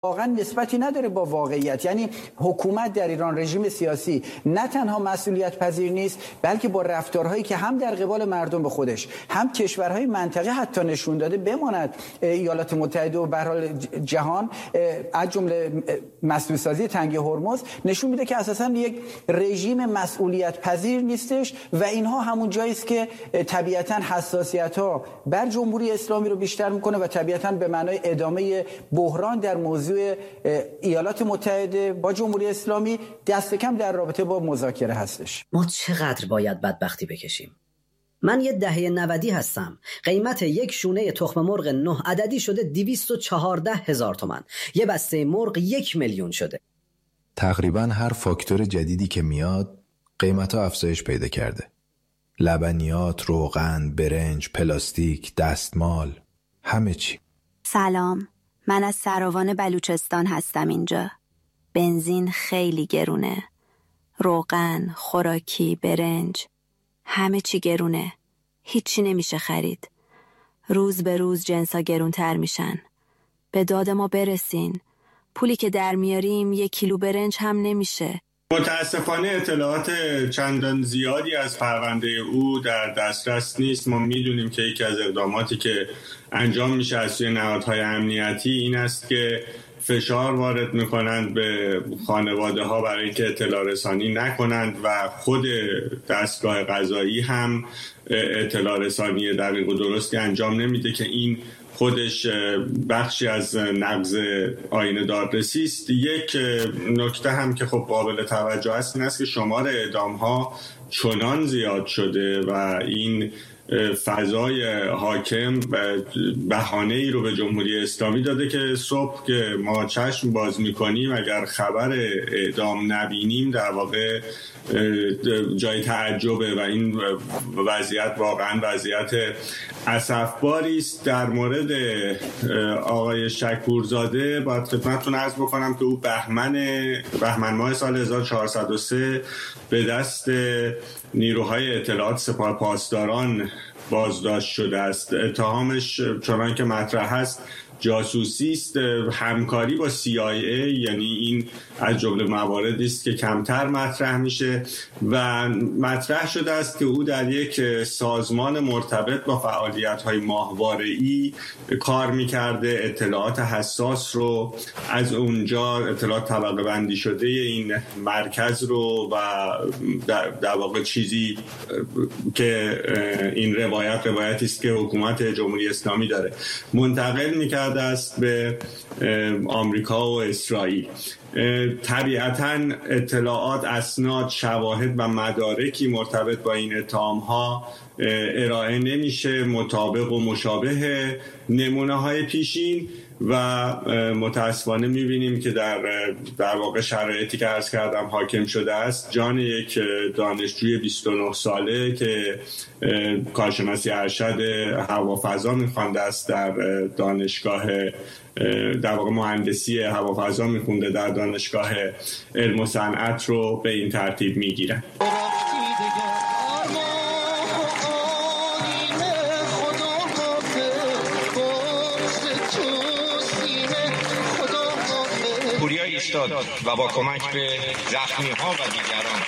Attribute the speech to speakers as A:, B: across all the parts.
A: واقعا نسبتی نداره با واقعیت. یعنی حکومت در ایران، رژیم سیاسی نه تنها مسئولیت پذیر نیست، بلکه با رفتارهایی که هم در قبال مردم به خودش هم کشورهای منطقه حتی نشون داده، بماند ایالات متحده و به هر حال جهان، از جمله مسدود سازی تنگه هرمز، نشون میده که اساسا یک رژیم مسئولیت پذیر نیستش و اینها همون جایی است که طبیعتا حساسیت‌ها بر جمهوری اسلامی رو بیشتر میکنه و طبیعتا به معنای ادامه بحران در موضوع ایالات متحده با جمهوری اسلامی دست کم در رابطه با مذاکره هستش.
B: ما چقدر باید بدبختی بکشیم؟ من یه دهه 90 هستم. قیمت یک شونه تخم مرغ 9 عددی شده 214,000 تومان. یه بسته مرغ 1,000,000 شده.
C: تقریبا هر فاکتور جدیدی که میاد قیمت‌ها افزایش پیدا کرده. لبنیات، روغن، برنج، پلاستیک، دستمال، همه چی.
D: سلام، من از سراوان بلوچستان هستم اینجا. بنزین خیلی گرونه. روغن، خوراکی، برنج، همه چی گرونه. هیچی نمیشه خرید. روز به روز جنسا گرونتر میشن. به داد ما برسین. پولی که در میاریم 1 کیلو برنج هم نمیشه.
E: متاسفانه اطلاعات چندان زیادی از پرونده او در دسترس نیست. ما میدونیم که یکی از اقداماتی که انجام میشه از سوی نهادهای امنیتی این است که فشار وارد میکنند به خانواده ها برای اینکه اطلاع رسانی نکنند و خود دستگاه قضایی هم اطلاع رسانی دقیق و درستی انجام نمیده که این خودش بخشی از نقض آیین دادرسی است. یک نکته هم که خب قابل توجه است این است که شمار اعدام ها چنان زیاد شده و این فضای حاکم بهانه ای رو به جمهوری اسلامی داده که صبح که ما چشم باز میکنیم اگر خبر اعدام نبینیم در واقع جای تعجبه و این وضعیت واقعا وضعیت اسفباری است. در مورد آقای شکورزاده باید خدمتتون عرض بکنم که او بهمن ماه سال 1403 به دست نیروهای اطلاعات سپاه پاسداران بازداشت شده است. اتهامش چنان که مطرح است جاسوسی است، همکاری با CIA، یعنی این از جمله مواردی است که کمتر مطرح میشه و مطرح شده است که او در یک سازمان مرتبط با فعالیت‌های ماهواره‌ای کار می‌کرده، اطلاعات حساس رو از اونجا، اطلاعات طبقه بندی شده این مرکز رو و در واقع چیزی که این روایتی است که حکومت جمهوری اسلامی داره منتقل می‌کرده است به آمریکا و اسرائیل. طبیعتاً اطلاعات، اسناد، شواهد و مدارکی مرتبط با این اتهام‌ها ارائه نمیشه مطابق و مشابه نمونه‌های پیشین و متاسفانه می‌بینیم که در واقع شرایطی که عرض کردم حاکم شده است جان یک دانشجوی 29 ساله که کارشناسی ارشد هوافضا می‌خوانده است در دانشگاه، در واقع مهندسی هوافضا می‌خونده در دانشگاه علم و صنعت رو به این ترتیب می‌گیرن.
F: پوریا ایستاد و با کمک به زخمی‌ها و دیگران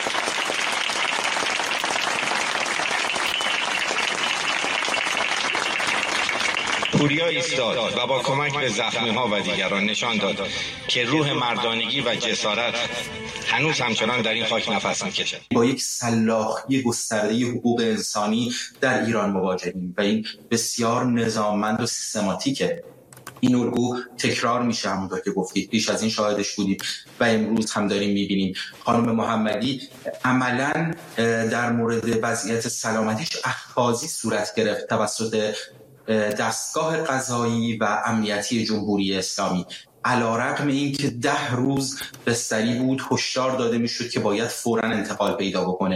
F: پوریا ایستاد و با کمک به زخمی‌ها و دیگران نشان داد که روح مردانگی و جسارت هنوز همچنان در این خاک نفس می‌کشد.
G: با یک سلاخی گسترده حقوق انسانی در ایران مواجهیم و این بسیار نظاممند و سیستماتیکه. این الگو تکرار میشه، همونطور که گفتید پیش از این شاهدش بودیم و امروز هم داریم میبینیم. خانم محمدی عملاً در مورد وضعیت سلامتیش اخاذی صورت گرفت توسط دستگاه قضایی و امنیتی جمهوری اسلامی. علیرغم این که 10 روز بستری بود، هشدار داده میشد که باید فوراً انتقال پیدا بکنه.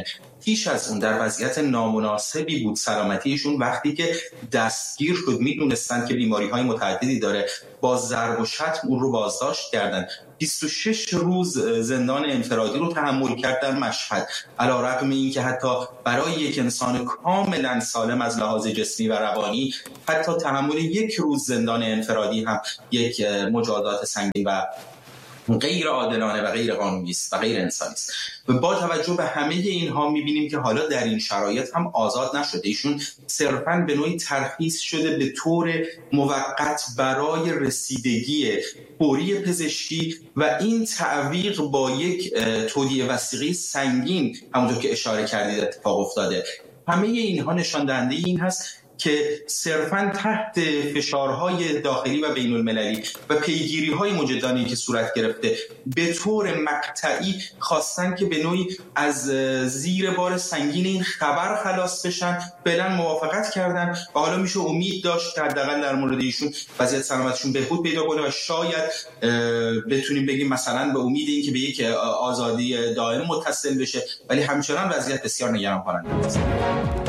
G: پیش از اون در وضعیت نامناسبی بود سلامتیشون. وقتی که دستگیر شد میدونستن که بیماری‌های متعددی داره، با ضرب و شتم اون رو بازداشت کردن. 26 روز زندان انفرادی رو تحمل کرد در مشهد، علی‌رغم اینکه حتی برای یک انسان کاملا سالم از لحاظ جسمی و روانی حتی تحمل 1 روز زندان انفرادی هم یک مجازات سنگین و غیر عادلانه و غیر قانونی است و غیر انسانی است. و با توجه به همه اینها می‌بینیم که حالا در این شرایط هم آزاد نشده. ایشون صرفاً به نوعی ترخیص شده به طور موقت برای رسیدگی فوری پزشکی و این تعویق با یک تودیع وثیقی سنگین همونطور که اشاره کردید اتفاق افتاده. همه اینها نشان دهنده این هست که صرفاً تحت فشارهای داخلی و بین المللی و پیگیری‌های مجدانه‌ای که صورت گرفته به طور مقطعی خواستن که به نوعی از زیر بار سنگین این خبر خلاص بشن. فعلا موافقت کردن و حالا میشه امید داشت که حداقل در مورد ایشون وضعیت سلامتیشون بهبود پیدا کنه و شاید بتونیم بگیم مثلا به امید اینکه به یک آزادی دائم متصل بشه، ولی همچنان وضعیت بسیار نگران کننده است.